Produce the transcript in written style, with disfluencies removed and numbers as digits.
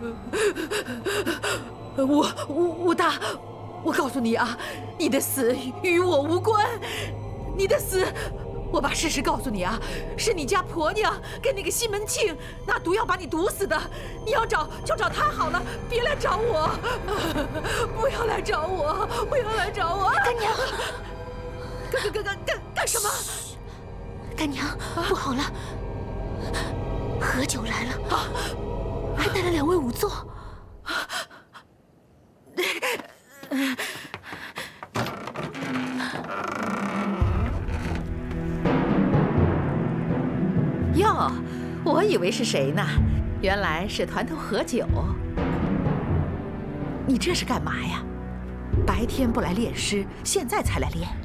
武大，我告诉你啊，你的死与我无关。你的死，我把事实告诉你啊，是你家婆娘跟那个西门庆拿毒药把你毒死的。你要找就找他好了，别来找我，不要来找我，不要来找我！ 干娘， 干什么？ 干娘，不好了，何九来了，还带了2位仵作。 哟，我以为是谁呢，原来是团头何九。你这是干嘛呀？白天不来练诗，现在才来练。